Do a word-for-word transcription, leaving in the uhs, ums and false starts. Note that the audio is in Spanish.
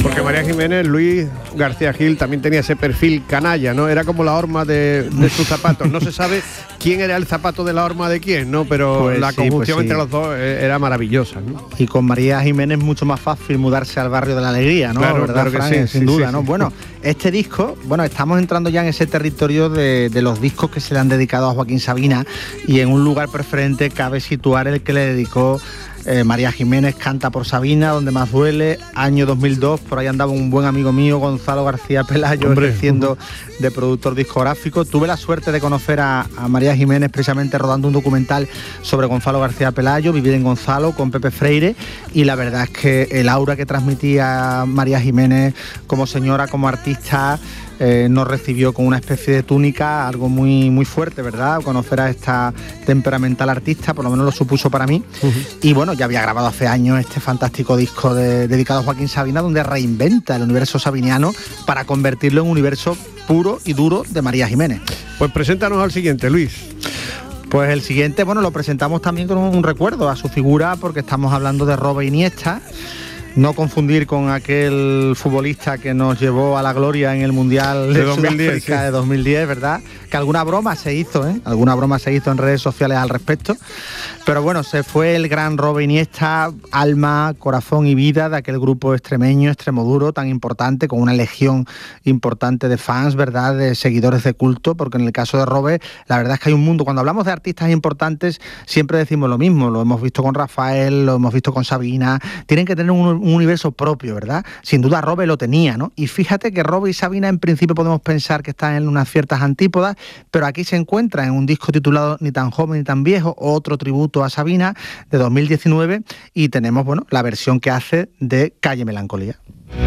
Porque María Jiménez, Luis García Gil también tenía ese perfil canalla, ¿no? Era como la horma de, de sus zapatos. No se sabe quién era el zapato de la horma de quién, ¿no? Pero pues la sí, conjunción pues sí. entre los dos era maravillosa, ¿no? Y con María Jiménez mucho más fácil mudarse al barrio de la alegría, ¿no? Claro, ¿verdad, claro que Fran? sí, Sin sí, duda, sí, ¿no? sí. Bueno, este disco, bueno, estamos entrando ya en ese territorio de, de los discos que se le han dedicado a Joaquín Sabina, y en un lugar preferente cabe situar el que le dedicó Eh, María Jiménez, Canta por Sabina, Donde más duele, año dos mil dos. Por ahí andaba un buen amigo mío, Gonzalo García Pelayo, Hombre, ejerciendo uh-huh. de productor discográfico. Tuve la suerte de conocer a, a María Jiménez precisamente rodando un documental sobre Gonzalo García Pelayo, Vivir en Gonzalo, con Pepe Freire, y la verdad es que el aura que transmitía María Jiménez como señora, como artista, Eh, nos recibió con una especie de túnica, algo muy muy fuerte, ¿verdad? Conocer a esta temperamental artista, por lo menos lo supuso para mí. Uh-huh. Y bueno, ya había grabado hace años este fantástico disco de, dedicado a Joaquín Sabina, donde reinventa el universo sabiniano para convertirlo en un universo puro y duro de María Jiménez. Pues preséntanos al siguiente, Luis. Pues el siguiente, bueno, lo presentamos también con un recuerdo a su figura, porque estamos hablando de Robbe Iniesta. No confundir con aquel futbolista que nos llevó a la gloria en el Mundial de, de dos mil diez, sí. de dos mil diez, ¿verdad? Que alguna broma se hizo, ¿eh? Alguna broma se hizo en redes sociales al respecto. Pero bueno, se fue el gran Robbe Iniesta, alma, corazón y vida de aquel grupo extremeño, Extremoduro, tan importante, con una legión importante de fans, ¿verdad? De seguidores de culto, porque en el caso de Robbe, la verdad es que hay un mundo. Cuando hablamos de artistas importantes, siempre decimos lo mismo. Lo hemos visto con Rafael, lo hemos visto con Sabina. Tienen que tener un un universo propio, ¿verdad? Sin duda Robbe lo tenía, ¿no? Y fíjate que Robbe y Sabina en principio podemos pensar que están en unas ciertas antípodas, pero aquí se encuentra en un disco titulado Ni tan joven ni tan viejo, otro tributo a Sabina de dos mil diecinueve, y tenemos, bueno, la versión que hace de Calle Melancolía.